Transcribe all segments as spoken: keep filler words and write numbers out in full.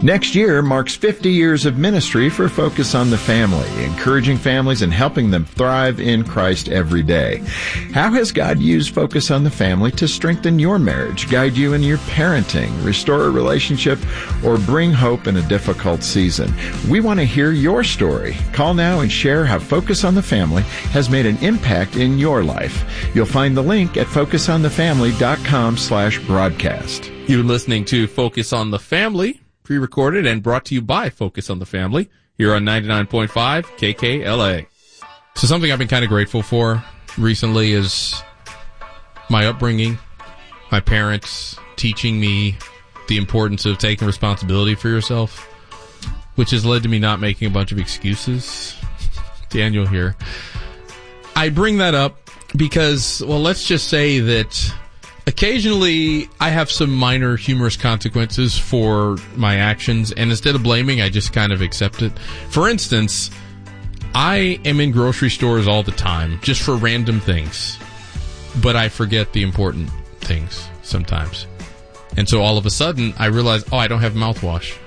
Next year marks fifty years of ministry for Focus on the Family, encouraging families and helping them thrive in Christ every day. How has God used Focus on the Family to strengthen your marriage, guide you in your parenting, restore a relationship, or bring hope in a difficult season? We want to hear your story. Call now and share how Focus on the Family has made an impact in your life. You'll find the link at focus on the family dot com slash broadcast. You're listening to Focus on the Family, pre-recorded and brought to you by Focus on the Family, here on ninety-nine point five K K L A. So something I've been kind of grateful for recently is my upbringing, my parents teaching me the importance of taking responsibility for yourself, which has led to me not making a bunch of excuses. Daniel here. I bring that up because, well, let's just say that occasionally I have some minor humorous consequences for my actions, and instead of blaming, I just kind of accept it. For instance, I am in grocery stores all the time, just for random things, but I forget the important things sometimes. And so all of a sudden, I realize, oh, I don't have mouthwash.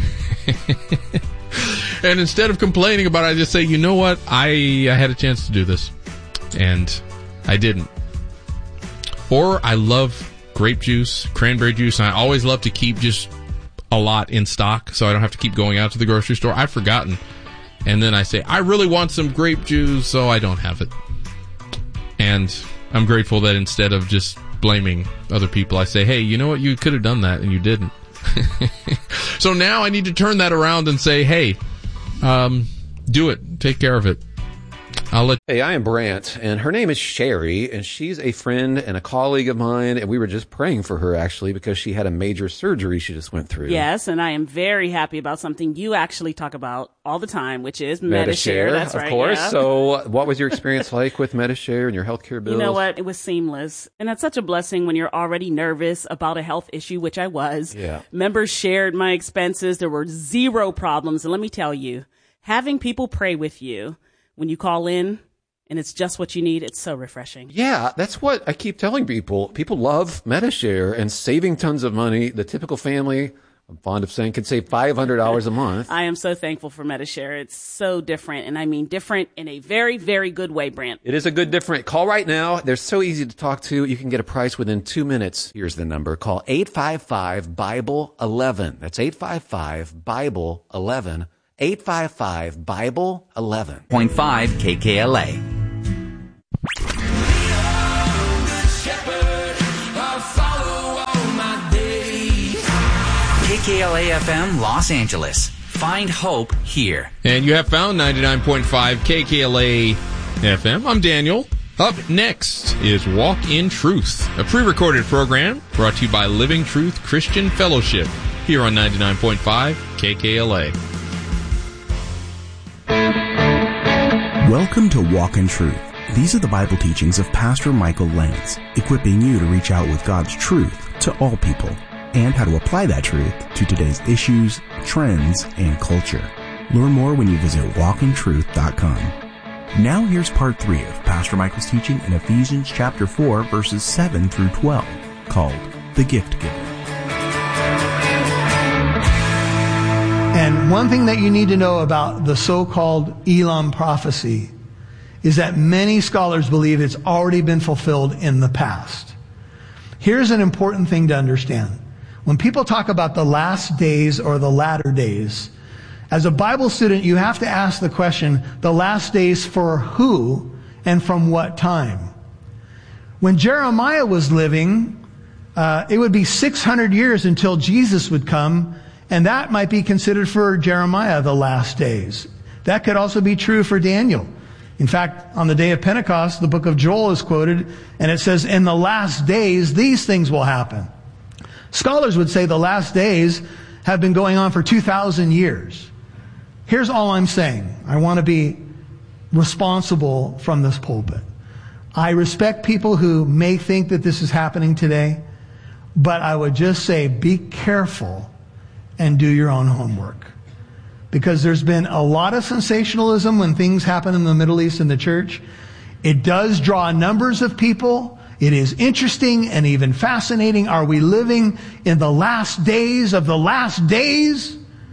And instead of complaining about it, I just say, you know what, I, I had a chance to do this, and I didn't. Or I love grape juice, cranberry juice, and I always love to keep just a lot in stock so I don't have to keep going out to the grocery store. I've forgotten. And then I say, I really want some grape juice, so I don't have it. And I'm grateful that instead of just blaming other people, I say, hey, you know what? You could have done that, and you didn't. So now I need to turn that around and say, hey, um, do it. Take care of it. I'll let Hey, I am Brant, and her name is Sherry, and she's a friend and a colleague of mine, and we were just praying for her, actually, because she had a major surgery she just went through. Yes, and I am very happy about something you actually talk about all the time, which is Medi-Share. Medi-Share, That's of right, course. yeah. So what was your experience like with Medi-Share and your healthcare bills? You know what? It was seamless. And that's such a blessing when you're already nervous about a health issue, which I was. Yeah. Members shared my expenses. There were zero problems. And let me tell you, having people pray with you when you call in, and it's just what you need, it's so refreshing. Yeah, that's what I keep telling people. People love Medi-Share and saving tons of money. The typical family, I'm fond of saying, can save five hundred dollars a month. I am so thankful for Medi-Share. It's so different, and I mean different in a very, very good way, Brant. It is a good different. Call right now. They're so easy to talk to. You can get a price within two minutes. Here's the number. Call eight five five, Bible eleven. That's eight five five, Bible eleven. eight five five, Bible eleven. point five K K L A. K K L A F M Los Angeles. Find hope here. And you have found ninety-nine point five K K L A F M. I'm Daniel. Up next is Walk in Truth, a pre-recorded program brought to you by Living Truth Christian Fellowship here on ninety-nine point five K K L A. Welcome to Walk in Truth. These are the Bible teachings of Pastor Michael Lance, equipping you to reach out with God's truth to all people and how to apply that truth to today's issues, trends, and culture. Learn more when you visit walk in truth dot com. Now here's part three of Pastor Michael's teaching in Ephesians chapter four, verses seven through twelve, called The Gift Giver. And one thing that you need to know about the so-called Elam prophecy is that many scholars believe it's already been fulfilled in the past. Here's an important thing to understand. When people talk about the last days or the latter days, as a Bible student, you have to ask the question, the last days for who and from what time? When Jeremiah was living, uh, it would be six hundred years until Jesus would come, and that might be considered for Jeremiah the last days. That could also be true for Daniel. In fact, on the day of Pentecost, the book of Joel is quoted, and it says, in the last days, these things will happen. Scholars would say the last days have been going on for two thousand years. Here's all I'm saying. I want to be responsible from this pulpit. I respect people who may think that this is happening today, but I would just say be careful and do your own homework. Because there's been a lot of sensationalism when things happen in the Middle East in the church. It does draw numbers of people. It is interesting and even fascinating. Are we living in the last days of the last days?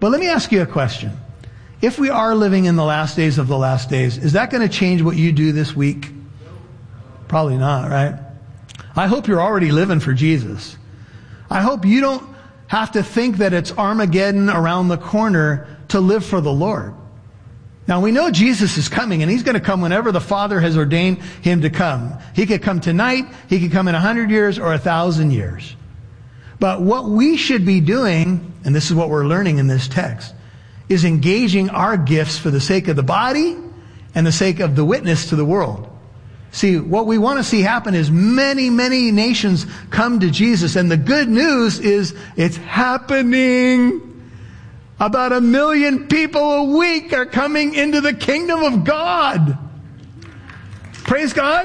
But let me ask you a question. If we are living in the last days of the last days, is that going to change what you do this week? Probably not, right? I hope you're already living for Jesus. I hope you don't have to think that it's Armageddon around the corner to live for the Lord. Now, we know Jesus is coming, and He's going to come whenever the Father has ordained Him to come. He could come tonight, He could come in a hundred years or a thousand years. But what we should be doing, and this is what we're learning in this text, is engaging our gifts for the sake of the body and the sake of the witness to the world. See, what we want to see happen is many, many nations come to Jesus, and the good news is it's happening. About a million people a week are coming into the kingdom of God. Praise God.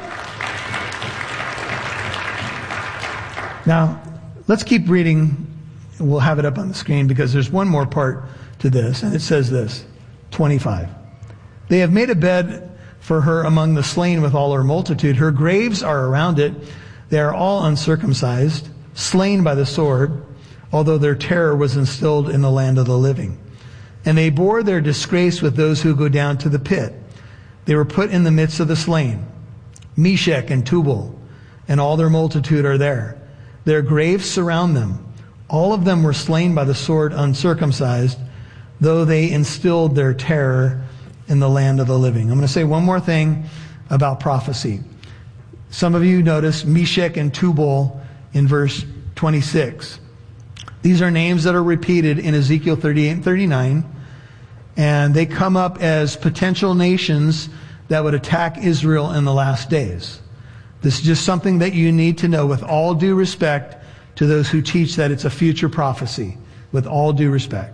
Now, let's keep reading. We'll have it up on the screen because there's one more part to this, and it says this, twenty-five. They have made a bed for her among the slain with all her multitude. Her graves are around it. They are all uncircumcised, slain by the sword, although their terror was instilled in the land of the living. And they bore their disgrace with those who go down to the pit. They were put in the midst of the slain. Meshach and Tubal and all their multitude are there. Their graves surround them. All of them were slain by the sword, uncircumcised, though they instilled their terror in the land of the living. I'm going to say one more thing about prophecy. Some of you notice Meshach and Tubal in verse twenty-six. These are names that are repeated in Ezekiel thirty-eight and thirty-nine, and they come up as potential nations that would attack Israel in the last days. This is just something that you need to know with all due respect to those who teach that it's a future prophecy, with all due respect.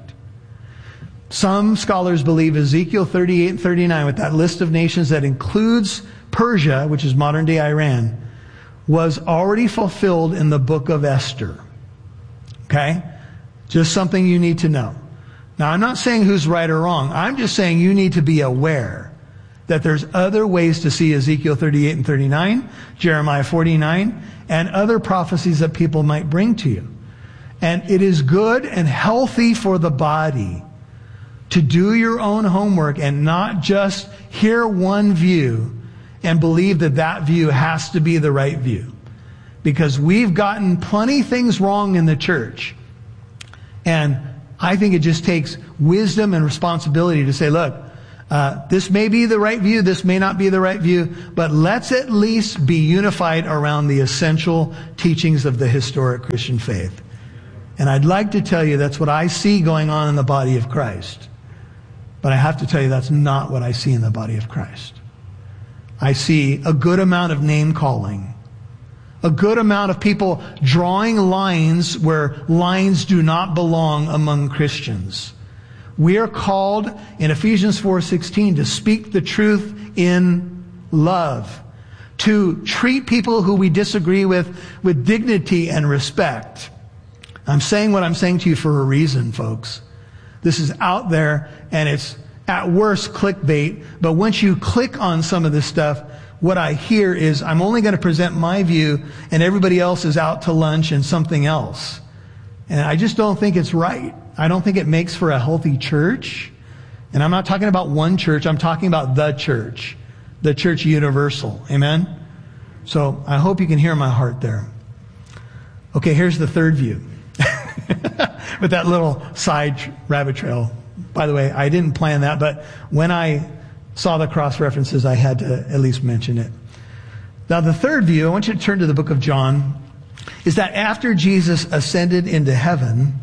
Some scholars believe Ezekiel thirty-eight and thirty-nine, with that list of nations that includes Persia, which is modern-day Iran, was already fulfilled in the book of Esther. Okay? Just something you need to know. Now, I'm not saying who's right or wrong. I'm just saying you need to be aware that there's other ways to see Ezekiel thirty-eight and thirty-nine, Jeremiah forty-nine, and other prophecies that people might bring to you. And it is good and healthy for the body to do your own homework and not just hear one view and believe that that view has to be the right view. Because we've gotten plenty things wrong in the church. And I think it just takes wisdom and responsibility to say, look, uh, this may be the right view, this may not be the right view, but let's at least be unified around the essential teachings of the historic Christian faith. And I'd like to tell you that's what I see going on in the body of Christ. But I have to tell you that's not what I see in the body of Christ. I see a good amount of name calling. A good amount of people drawing lines where lines do not belong among Christians. We are called in Ephesians four sixteen to speak the truth in love. To treat people who we disagree with with dignity and respect. I'm saying what I'm saying to you for a reason, folks. This is out there, and it's at worst clickbait. But once you click on some of this stuff, what I hear is I'm only going to present my view, and everybody else is out to lunch and something else. And I just don't think it's right. I don't think it makes for a healthy church. And I'm not talking about one church. I'm talking about the church. The church universal. Amen? So I hope you can hear my heart there. Okay, here's the third view. With that little side rabbit trail. By the way, I didn't plan that, but when I saw the cross references, I had to at least mention it. Now, the third view, I want you to turn to the book of John, is that after Jesus ascended into heaven,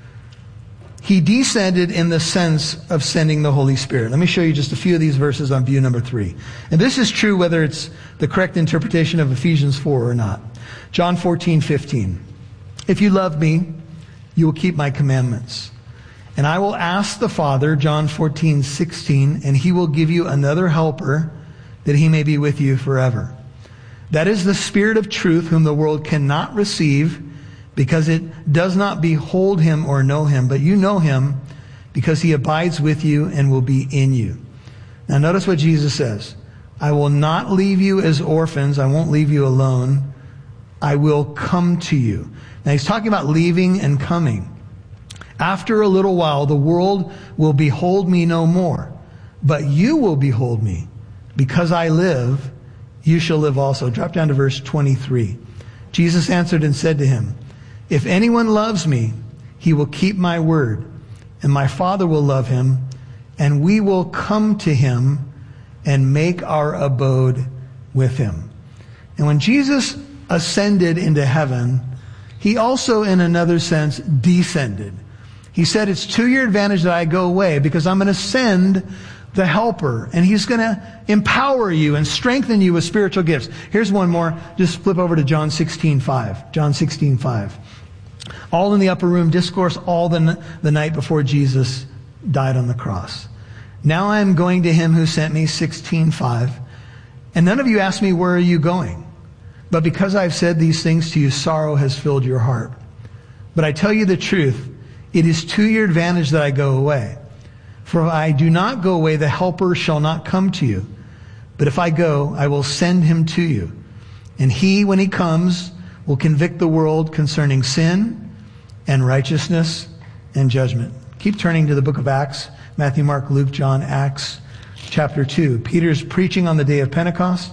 He descended in the sense of sending the Holy Spirit. Let me show you just a few of these verses on view number three. And this is true whether it's the correct interpretation of Ephesians four or not. John fourteen fifteen. If you love me, you will keep my commandments. And I will ask the Father, John fourteen sixteen, and He will give you another helper that He may be with you forever. That is the Spirit of truth, whom the world cannot receive because it does not behold Him or know Him. But you know Him because He abides with you and will be in you. Now notice what Jesus says. I will not leave you as orphans. I won't leave you alone. I will come to you. Now He's talking about leaving and coming. After a little while, the world will behold me no more, but you will behold me. Because I live, you shall live also. Drop down to verse twenty-three. Jesus answered and said to him, if anyone loves me, he will keep my word, and my Father will love him, and we will come to him and make our abode with him. And when Jesus ascended into heaven, he also, in another sense, descended. He said, it's to your advantage that I go away, because I'm going to send the helper, and he's going to empower you and strengthen you with spiritual gifts. Here's one more. Just flip over to John sixteen five. John sixteen five. All in the upper room discourse all the, the night before Jesus died on the cross. Now I am going to him who sent me, sixteen five. And none of you asked me, where are you going? But because I've said these things to you, sorrow has filled your heart. But I tell you the truth, it is to your advantage that I go away. For if I do not go away, the helper shall not come to you. But if I go, I will send him to you. And he, when he comes, will convict the world concerning sin and righteousness and judgment. Keep turning to the book of Acts. Matthew, Mark, Luke, John, Acts chapter two. Peter's preaching on the day of Pentecost.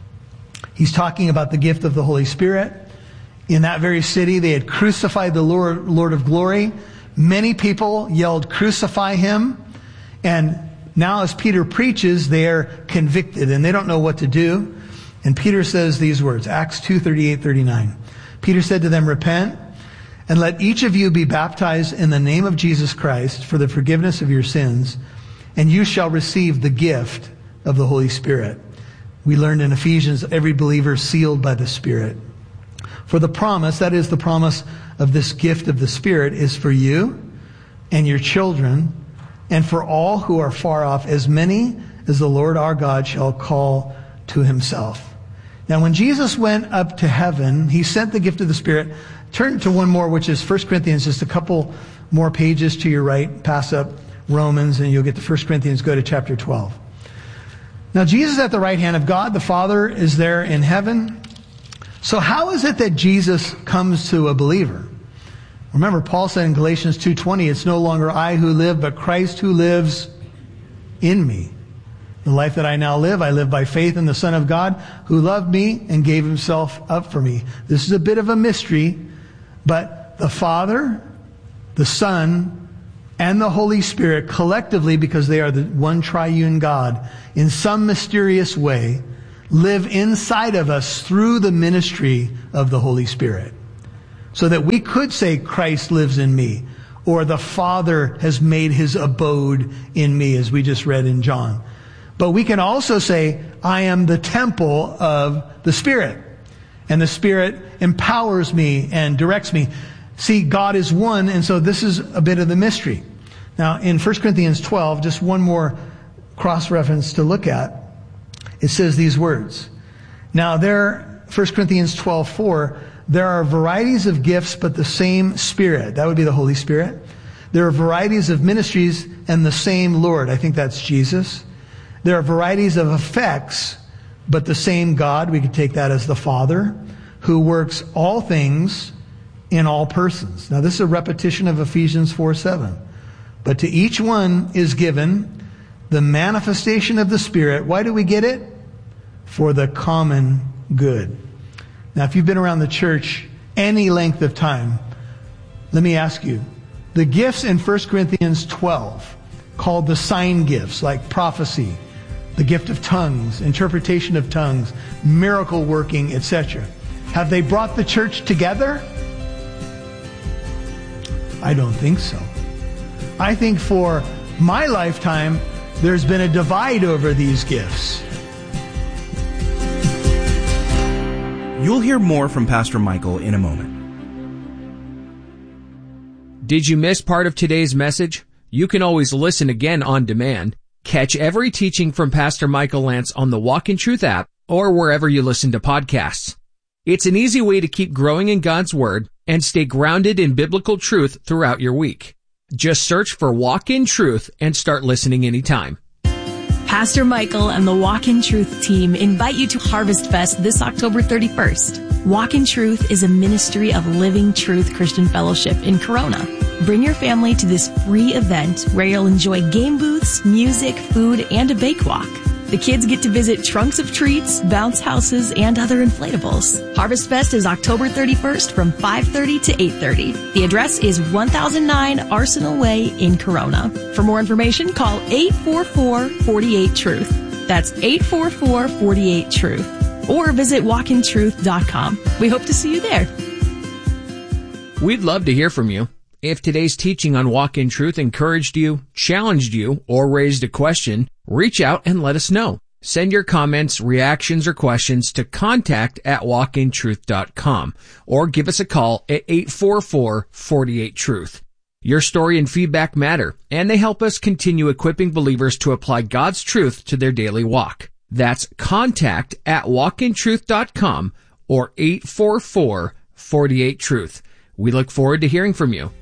He's talking about the gift of the Holy Spirit. In that very city, they had crucified the Lord, Lord of glory. Many people yelled, crucify him. And now as Peter preaches, they are convicted and they don't know what to do. And Peter says these words, Acts two thirty-eight thirty-nine. Peter said to them, repent and let each of you be baptized in the name of Jesus Christ for the forgiveness of your sins, and you shall receive the gift of the Holy Spirit. We learned in Ephesians, every believer sealed by the Spirit. For the promise, that is the promise of this gift of the Spirit, is for you and your children, and for all who are far off, as many as the Lord our God shall call to himself. Now, when Jesus went up to heaven, he sent the gift of the Spirit. Turn to one more, which is First Corinthians, just a couple more pages to your right. Pass up Romans, and you'll get to First Corinthians. Go to chapter twelve. Now, Jesus at the right hand of God, the Father, is there in heaven. So how is it that Jesus comes to a believer? Remember, Paul said in Galatians two twenty, it's no longer I who live, but Christ who lives in me. The life that I now live, I live by faith in the Son of God who loved me and gave himself up for me. This is a bit of a mystery, but the Father, the Son, and the Holy Spirit collectively, because they are the one triune God, in some mysterious way, live inside of us through the ministry of the Holy Spirit. So that we could say Christ lives in me, or the Father has made his abode in me, as we just read in John. But we can also say, I am the temple of the Spirit, and the Spirit empowers me and directs me. See, God is one, and so this is a bit of the mystery. Now, in First Corinthians twelve, just one more cross-reference to look at. It says these words. Now, there, First Corinthians twelve four, there are varieties of gifts, but the same Spirit. That would be the Holy Spirit. There are varieties of ministries and the same Lord. I think that's Jesus. There are varieties of effects, but the same God. We could take that as the Father, who works all things in all persons. Now, this is a repetition of Ephesians four seven. But to each one is given the manifestation of the Spirit. Why do we get it? For the common good. Now, if you've been around the church any length of time, let me ask you, the gifts in First Corinthians twelve, called the sign gifts, like prophecy, the gift of tongues, interpretation of tongues, miracle working, et cetera, have they brought the church together? I don't think so. I think for my lifetime, there's been a divide over these gifts. You'll hear more from Pastor Michael in a moment. Did you miss part of today's message? You can always listen again on demand. Catch every teaching from Pastor Michael Lance on the Walk in Truth app or wherever you listen to podcasts. It's an easy way to keep growing in God's Word and stay grounded in biblical truth throughout your week. Just search for Walk in Truth and start listening anytime. Pastor Michael and the Walk in Truth team invite you to Harvest Fest this October thirty-first. Walk in Truth is a ministry of Living Truth Christian Fellowship in Corona. Bring your family to this free event where you'll enjoy game booths, music, food, and a bake walk. The kids get to visit trunks of treats, bounce houses, and other inflatables. Harvest Fest is October thirty-first from five thirty to eight thirty. The address is one thousand nine Arsenal Way in Corona. For more information, call eight four four, four eight, truth. That's eight four four, four eight, truth. Or visit walk in truth dot com. We hope to see you there. We'd love to hear from you. If today's teaching on Walk in Truth encouraged you, challenged you, or raised a question, reach out and let us know. Send your comments, reactions, or questions to contact at walk in truth dot com or give us a call at eight four four, four eight, truth. Your story and feedback matter, and they help us continue equipping believers to apply God's truth to their daily walk. That's contact at walk in truth dot com or eight four four, four eight, truth. We look forward to hearing from you.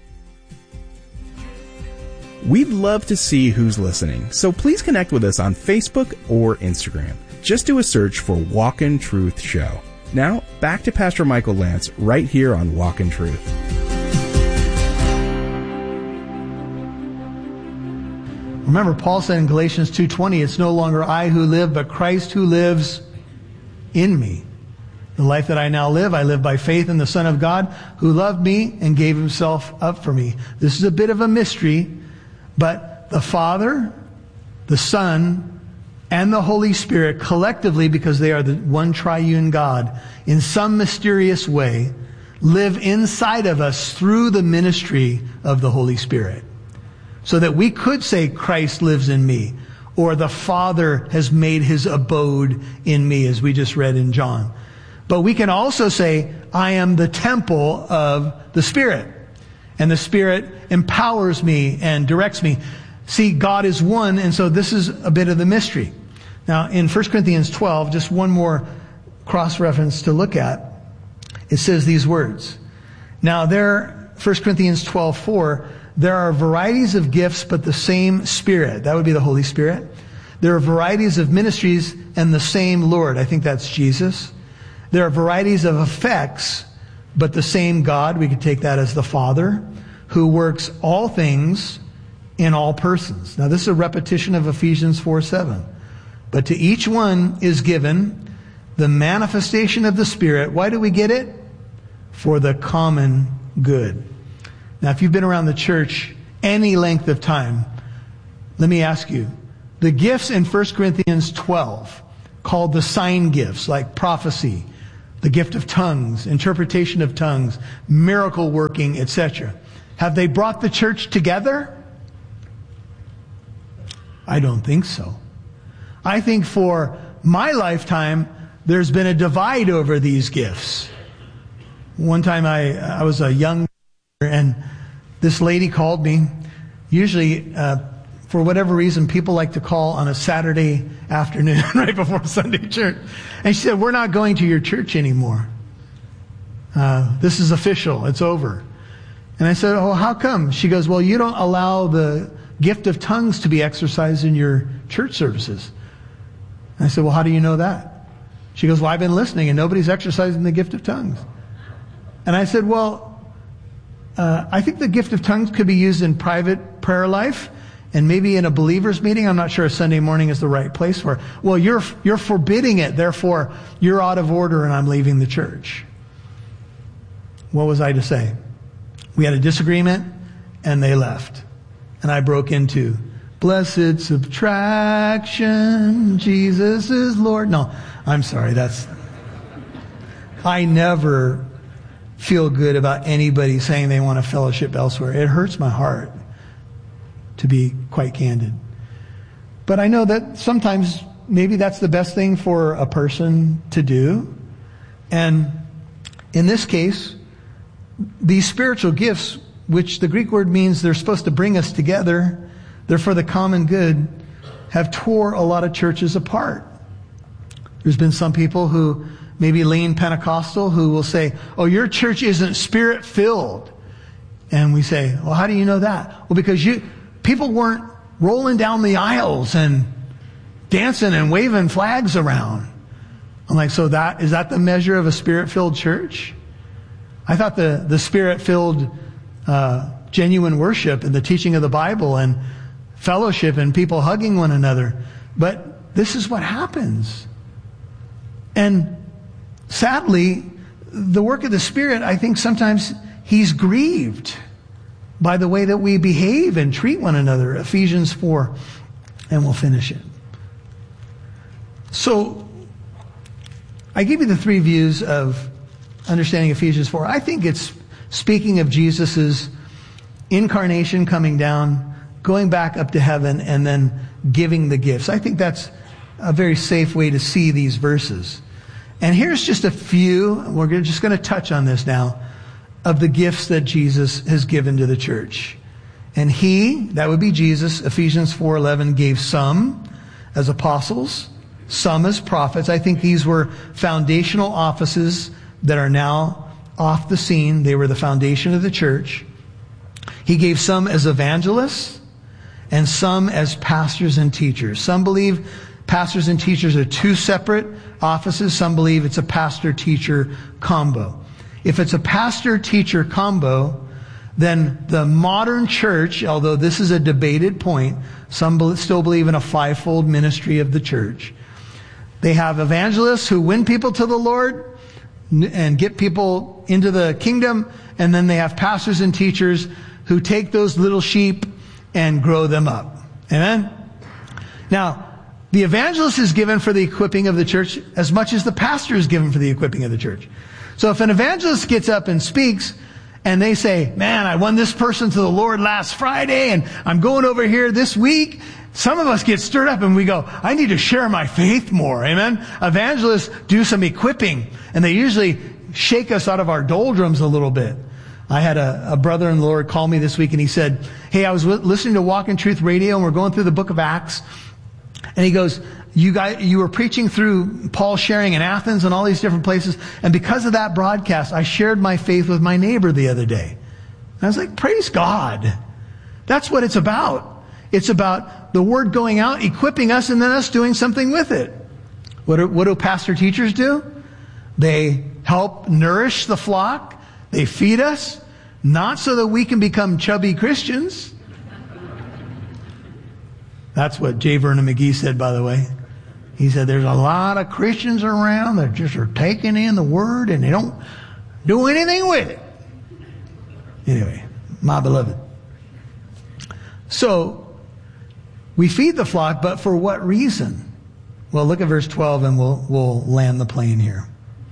We'd love to see who's listening, so please connect with us on Facebook or Instagram. Just do a search for Walk in Truth Show. Now, back to Pastor Michael Lance right here on Walk in Truth. Remember, Paul said in Galatians two twenty, it's no longer I who live, but Christ who lives in me. The life that I now live, I live by faith in the Son of God who loved me and gave himself up for me. This is a bit of a mystery, but the Father, the Son, and the Holy Spirit collectively, because they are the one triune God, in some mysterious way, live inside of us through the ministry of the Holy Spirit. So that we could say Christ lives in me, or the Father has made his abode in me, as we just read in John. But we can also say, I am the temple of the Spirit. And the Spirit empowers me and directs me. See, God is one, and so this is a bit of the mystery. Now, in First Corinthians twelve, just one more cross-reference to look at. It says these words. Now, there, First Corinthians twelve four, there are varieties of gifts, but the same Spirit. That would be the Holy Spirit. There are varieties of ministries and the same Lord. I think that's Jesus. There are varieties of effects, but the same God, we could take that as the Father, who works all things in all persons. Now, this is a repetition of Ephesians four seven. But to each one is given the manifestation of the Spirit. Why do we get it? For the common good. Now, if you've been around the church any length of time, let me ask you, the gifts in First Corinthians twelve, called the sign gifts, like prophecy, the gift of tongues, interpretation of tongues, miracle working, et cetera. Have they brought the church together? I don't think so. I think for my lifetime, there's been a divide over these gifts. One time I, I was a young and this lady called me. Usually, uh, for whatever reason, people like to call on a Saturday afternoon right before Sunday church. And she said, we're not going to your church anymore. Uh, this is official. It's over. And I said, oh, how come? She goes, well, you don't allow the gift of tongues to be exercised in your church services. And I said, well, how do you know that? She goes, well, I've been listening and nobody's exercising the gift of tongues. And I said, well, uh, I think the gift of tongues could be used in private prayer life. And maybe in a believer's meeting. I'm not sure a Sunday morning is the right place for it. Well, you're, you're forbidding it. Therefore, you're out of order and I'm leaving the church. What was I to say? We had a disagreement and they left. And I broke into, blessed subtraction, Jesus is Lord. No, I'm sorry. That's, I never feel good about anybody saying they want to fellowship elsewhere. It hurts my heart, to be quite candid. But I know that sometimes maybe that's the best thing for a person to do. And in this case, these spiritual gifts, which the Greek word means they're supposed to bring us together, they're for the common good, have tore a lot of churches apart. There's been some people who maybe lean Pentecostal who will say, oh, your church isn't spirit-filled. And we say, well, how do you know that? Well, because you... people weren't rolling down the aisles and dancing and waving flags around. I'm like, so that, is that the measure of a spirit-filled church? I thought the, the spirit-filled uh, genuine worship and the teaching of the Bible and fellowship and people hugging one another. But this is what happens. And sadly, the work of the Spirit, I think sometimes He's grieved by the way that we behave and treat one another. Ephesians four, and we'll finish it. So, I give you the three views of understanding Ephesians four. I think it's speaking of Jesus' incarnation, coming down, going back up to heaven, and then giving the gifts. I think that's a very safe way to see these verses. And here's just a few, we're just going to touch on this now, of the gifts that Jesus has given to the church. And He, that would be Jesus, Ephesians four eleven, gave some as apostles, some as prophets. I think these were foundational offices that are now off the scene. They were the foundation of the church. He gave some as evangelists and some as pastors and teachers. Some believe pastors and teachers are two separate offices. Some believe it's a pastor-teacher combo. If it's a pastor-teacher combo, then the modern church, although this is a debated point, some still believe in a fivefold ministry of the church. They have evangelists who win people to the Lord and get people into the kingdom, and then they have pastors and teachers who take those little sheep and grow them up. Amen? Now, the evangelist is given for the equipping of the church as much as the pastor is given for the equipping of the church. So if an evangelist gets up and speaks, and they say, man, I won this person to the Lord last Friday, and I'm going over here this week, some of us get stirred up and we go, I need to share my faith more. Amen? Evangelists do some equipping, and they usually shake us out of our doldrums a little bit. I had a, a brother in the Lord call me this week, and he said, hey, I was w- listening to Walk in Truth Radio, and we're going through the book of Acts, and he goes, you guys, you were preaching through Paul sharing in Athens and all these different places, and because of that broadcast, I shared my faith with my neighbor the other day. And I was like, praise God. That's what it's about. It's about the word going out, equipping us, and then us doing something with it. What do, what do pastor teachers do? They help nourish the flock. They feed us, not so that we can become chubby Christians. That's what J. Vernon McGee said, by the way. He said there's a lot of Christians around that just are taking in the word and they don't do anything with it. Anyway, my beloved. So, we feed the flock, but for what reason? Well, look at verse twelve and we'll, we'll land the plane here.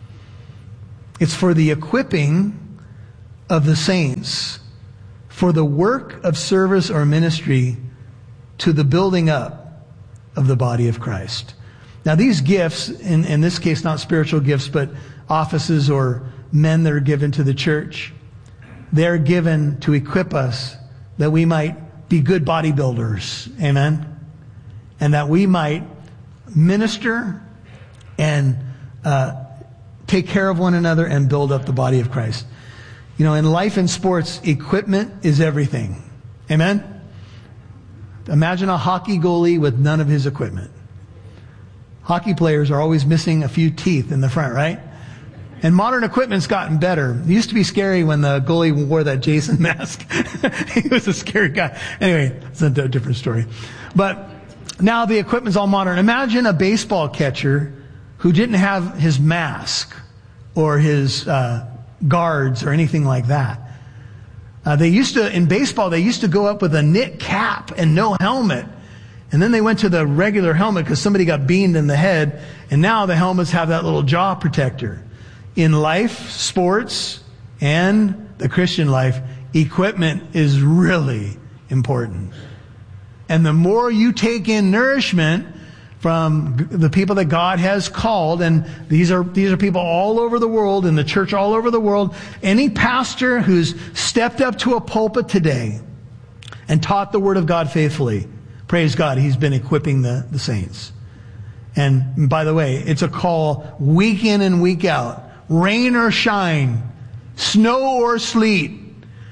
It's for the equipping of the saints, for the work of service or ministry to the building up of the body of Christ. Now these gifts, in, in this case not spiritual gifts, but offices or men that are given to the church, they're given to equip us that we might be good bodybuilders. Amen? And that we might minister and uh, take care of one another and build up the body of Christ. You know, in life and sports, equipment is everything. Amen? Imagine a hockey goalie with none of his equipment. Hockey players are always missing a few teeth in the front, right? And modern equipment's gotten better. It used to be scary when the goalie wore that Jason mask. He was a scary guy. Anyway, it's a different story. But now the equipment's all modern. Imagine a baseball catcher who didn't have his mask or his uh, guards or anything like that. Uh, they used to, in baseball, they used to go up with a knit cap and no helmet. And then they went to the regular helmet because somebody got beamed in the head. And now the helmets have that little jaw protector. In life, sports, and the Christian life, equipment is really important. And the more you take in nourishment from the people that God has called, and these are these are people all over the world, in the church all over the world, any pastor who's stepped up to a pulpit today and taught the Word of God faithfully, praise God, he's been equipping the, the saints. And by the way, it's a call week in and week out. Rain or shine, snow or sleet,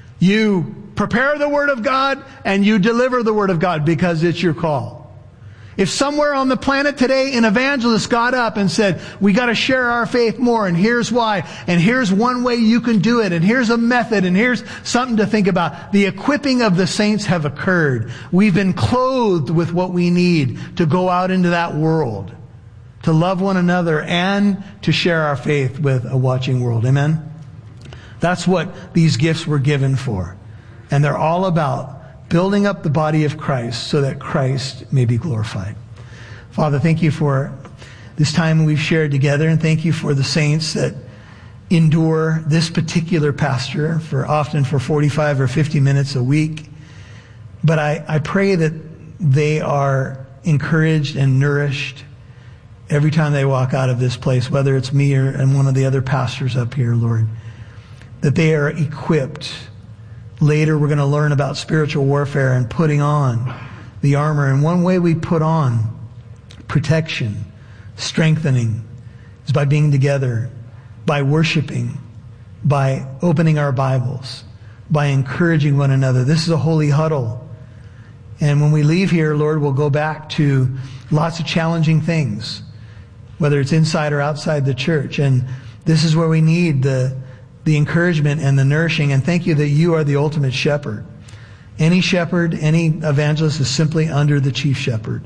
you prepare the Word of God and you deliver the Word of God because it's your call. If somewhere on the planet today an evangelist got up and said, we got to share our faith more, and here's why, and here's one way you can do it, and here's a method, and here's something to think about. The equipping of the saints have occurred. We've been clothed with what we need to go out into that world, to love one another and to share our faith with a watching world. Amen? That's what these gifts were given for. And they're all about building up the body of Christ so that Christ may be glorified. Father, thank you for this time we've shared together, and thank you for the saints that endure this particular pastor for often for forty-five or fifty minutes a week. But I, I pray that they are encouraged and nourished every time they walk out of this place, whether it's me or and one of the other pastors up here, Lord, that they are equipped. Later, we're going to learn about spiritual warfare and putting on the armor. And one way we put on protection, strengthening, is by being together, by worshiping, by opening our Bibles, by encouraging one another. This is a holy huddle. And when we leave here, Lord, we'll go back to lots of challenging things, whether it's inside or outside the church. And this is where we need the the encouragement and the nourishing. And thank you that you are the ultimate shepherd. Any shepherd, any evangelist is simply under the chief shepherd.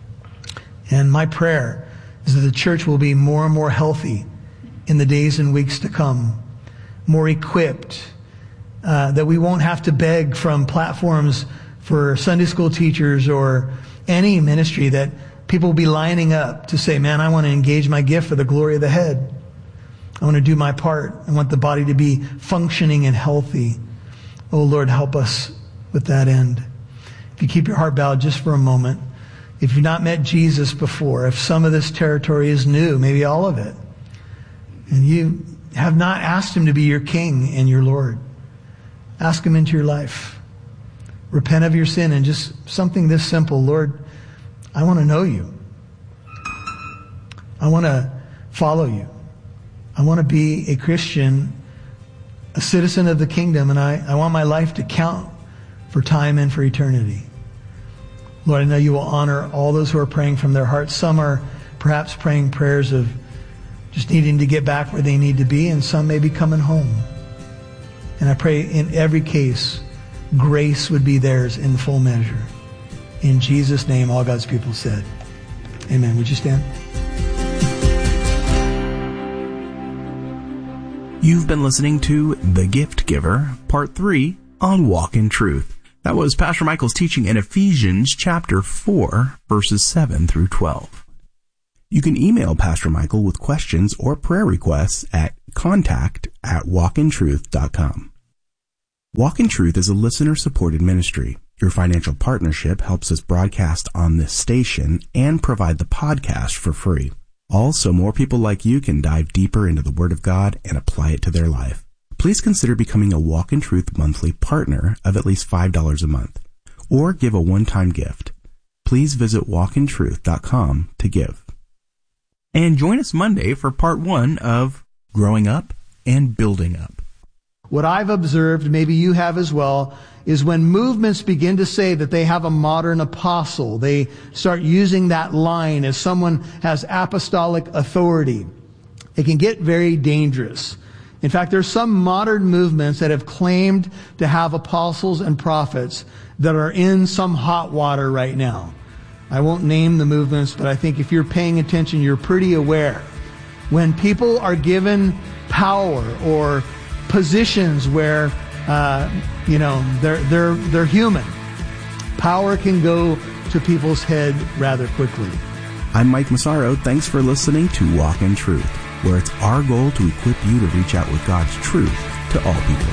And my prayer is that the church will be more and more healthy in the days and weeks to come, more equipped, uh, that we won't have to beg from platforms for Sunday school teachers or any ministry, that people will be lining up to say, man, I want to engage my gift for the glory of the head. I want to do my part. I want the body to be functioning and healthy. Oh, Lord, help us with that end. If you keep your heart bowed just for a moment, if you've not met Jesus before, if some of this territory is new, maybe all of it, and you have not asked him to be your King and your Lord, ask him into your life. Repent of your sin and just something this simple. Lord, I want to know you. I want to follow you. I want to be a Christian, a citizen of the kingdom, and I, I want my life to count for time and for eternity. Lord, I know you will honor all those who are praying from their hearts. Some are perhaps praying prayers of just needing to get back where they need to be, and some may be coming home. And I pray in every case, grace would be theirs in full measure. In Jesus' name, all God's people said, amen. Would you stand? You've been listening to The Gift Giver, Part three on Walk in Truth. That was Pastor Michael's teaching in Ephesians chapter four, verses seven through twelve. You can email Pastor Michael with questions or prayer requests at contact at walkintruth dot com. Walk in Truth is a listener-supported ministry. Your financial partnership helps us broadcast on this station and provide the podcast for free. Also, more people like you can dive deeper into the Word of God and apply it to their life. Please consider becoming a Walk in Truth monthly partner of at least five dollars a month, or give a one-time gift. Please visit walk in truth dot com to give. And join us Monday for part one of Growing Up and Building Up. What I've observed, maybe you have as well, is when movements begin to say that they have a modern apostle, they start using that line as someone has apostolic authority. It can get very dangerous. In fact, there's some modern movements that have claimed to have apostles and prophets that are in some hot water right now. I won't name the movements, but I think if you're paying attention, you're pretty aware. When people are given power or positions where, uh, you know, they're, they're, they're human, power can go to people's head rather quickly. I'm Mike Massaro. Thanks for listening to Walk in Truth, where it's our goal to equip you to reach out with God's truth to all people.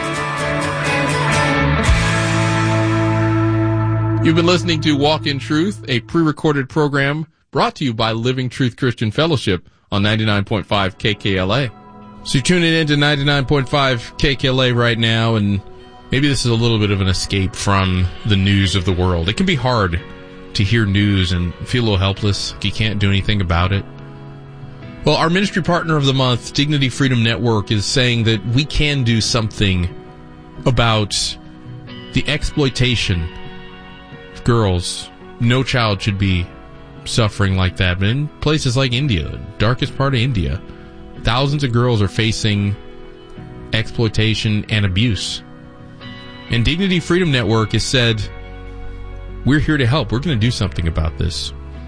You've been listening to Walk in Truth, a pre-recorded program brought to you by Living Truth Christian Fellowship on ninety-nine point five K K L A. So you're tuning in to ninety-nine point five K K L A right now, and maybe this is a little bit of an escape from the news of the world. It can be hard to hear news and feel a little helpless. You can't do anything about it. Well, our ministry partner of the month, Dignity Freedom Network, is saying that we can do something about the exploitation of girls. No child should be suffering like that, but in places like India, the darkest part of India, thousands of girls are facing exploitation and abuse. And Dignity Freedom Network has said, we're here to help. We're going to do something about this.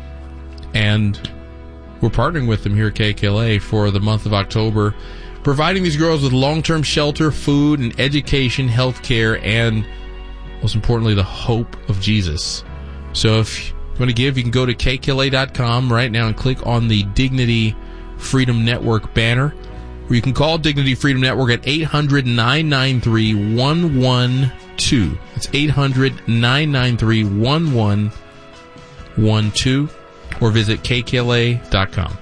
And we're partnering with them here at K K L A for the month of October, providing these girls with long-term shelter, food, and education, health care, and most importantly, the hope of Jesus. So if you want to give, you can go to K K L A dot com right now and click on the Dignity Freedom Network banner, or you can call Dignity Freedom Network at eight hundred, nine nine three, one one two. It's eight hundred, nine nine three, one one one two, or visit K K L A dot com.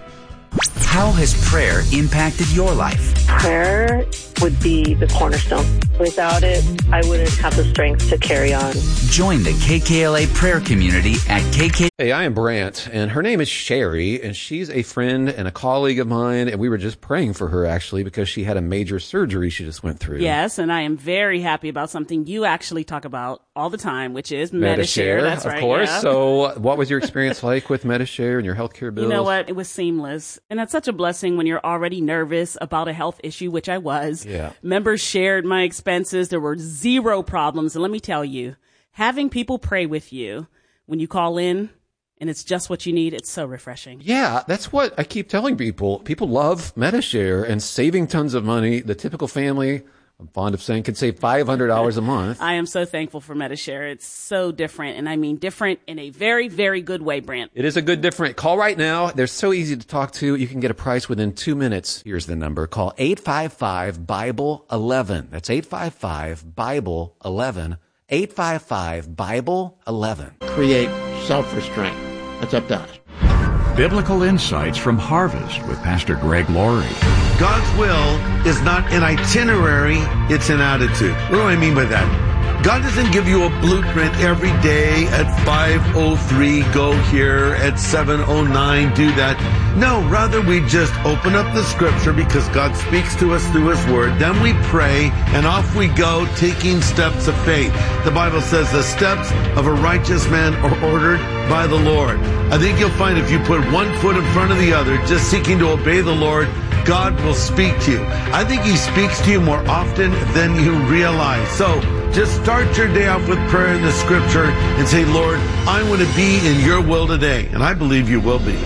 How has prayer impacted your life? Prayer would be the cornerstone. Without it, I wouldn't have the strength to carry on. Join the K K L A prayer community at K K. Hey, I am Brant, and her name is Sherry, and she's a friend and a colleague of mine, and we were just praying for her, actually, because she had a major surgery she just went through. Yes, and I am very happy about something you actually talk about all the time, which is Medi-Share. That's right, of course. Yeah. So what was your experience like with Medi-Share and your healthcare bills? You know what? It was seamless. And that's such a blessing when you're already nervous about a health issue, which I was. Yeah. Members shared my expenses. There were zero problems. And let me tell you, having people pray with you when you call in and it's just what you need, it's so refreshing. Yeah, that's what I keep telling people. People love Medi-Share and saving tons of money. The typical family, I'm fond of saying, can save five hundred dollars a month. I am so thankful for Medi-Share. It's so different, and I mean different in a very, very good way, Brant. It is a good different. Call right now. They're so easy to talk to. You can get a price within two minutes. Here's the number. Call eight five five, Bible eleven. That's eight five five, Bible eleven. eight five five, Bible eleven. Create self-restraint. That's up to us. Biblical insights from Harvest with Pastor Greg Laurie. God's will is not an itinerary, it's an attitude. What do I mean by that? God doesn't give you a blueprint every day at five oh three, go here, at seven oh nine, do that. No, rather we just open up the scripture because God speaks to us through His Word. Then we pray, and off we go, taking steps of faith. The Bible says the steps of a righteous man are ordered by the Lord. I think you'll find if you put one foot in front of the other, just seeking to obey the Lord, God will speak to you. I think He speaks to you more often than you realize. So just start your day off with prayer in the scripture and say, Lord, I want to be in your will today. And I believe you will be.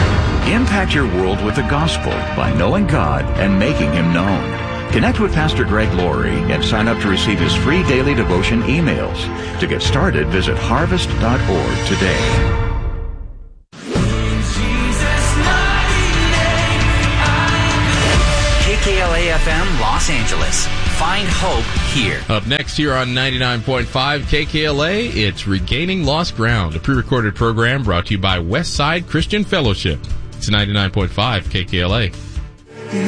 Impact your world with the gospel by knowing God and making Him known. Connect with Pastor Greg Laurie and sign up to receive his free daily devotion emails. To get started, visit harvest dot org today. K K L A F M Los Angeles. Find hope here. Up next here on ninety-nine point five K K L A, it's Regaining Lost Ground, a pre-recorded program brought to you by Westside Christian Fellowship. It's ninety-nine point five K K L A.